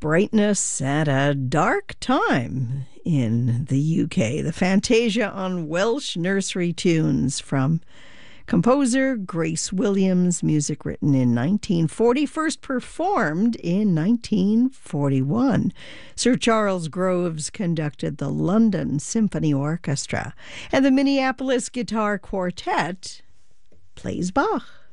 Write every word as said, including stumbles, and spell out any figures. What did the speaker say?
brightness at a dark time in the U K. The Fantasia on Welsh Nursery Tunes from composer Grace Williams, music written in nineteen forty, first performed in nineteen forty-one. Sir Charles Groves conducted the London Symphony Orchestra, and the Minneapolis Guitar Quartet plays Bach.